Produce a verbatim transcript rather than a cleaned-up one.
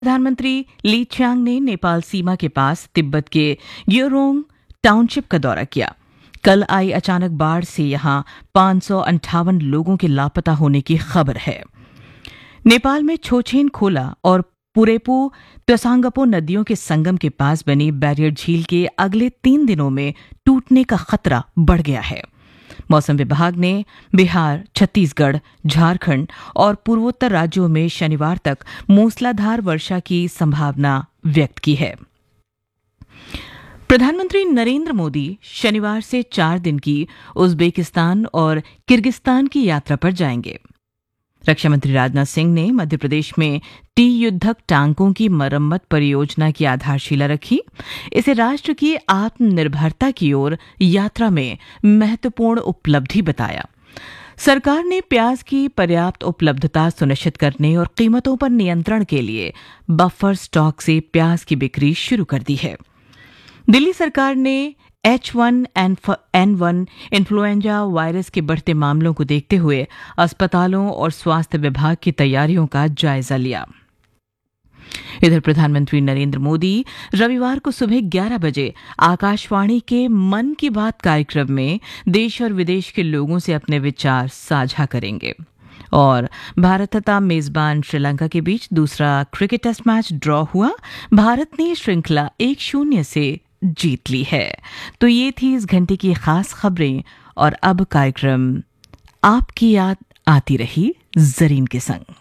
प्रधानमंत्री ली च्यांग ने नेपाल सीमा के पास तिब्बत के योरोंग टाउनशिप का दौरा किया। कल आई अचानक बाढ़ से यहां पांच सौ अंठावन लोगों के लापता होने की खबर है। नेपाल में छोछेन खोला और पुरेपो त्सांगपो नदियों के संगम के पास बनी बैरियर झील के अगले तीन दिनों में टूटने का खतरा बढ़ गया है। मौसम विभाग ने बिहार, छत्तीसगढ़, झारखंड और पूर्वोत्तर राज्यों में शनिवार तक मूसलाधार वर्षा की संभावना व्यक्त की है। प्रधानमंत्री नरेंद्र मोदी शनिवार से चार दिन की उज्बेकिस्तान और किर्गिस्तान की यात्रा पर जाएंगे। रक्षा मंत्री राजनाथ सिंह ने मध्य प्रदेश में टी युद्धक टांकों की मरम्मत परियोजना की आधारशिला रखी। इसे राष्ट्र की आत्मनिर्भरता की ओर यात्रा में महत्वपूर्ण उपलब्धि बताया। सरकार ने प्याज की पर्याप्त उपलब्धता सुनिश्चित करने और कीमतों पर नियंत्रण के लिए बफर स्टॉक से प्याज की बिक्री शुरू कर दी है। दिल्ली सरकार ने H one N one influenza virus के बढ़ते मामलों को देखते हुए अस्पतालों और स्वास्थ्य विभाग की तैयारियों का जायजा लिया। इधर प्रधानमंत्री नरेंद्र मोदी रविवार को सुबह ग्यारह बजे आकाशवाणी के मन की बात कार्यक्रम में देश और विदेश के लोगों से अपने विचार साझा करेंगे। और भारत तथा मेजबान श्रीलंका के बीच दूसरा क्रिकेट टेस्ट मैच ड्रॉ हुआ। भारत ने श्रृंखला एक शून्य से जीत ली है। तो ये थी इस घंटे की खास खबरें और अब कार्यक्रम आपकी याद आती रही जरीन के संग।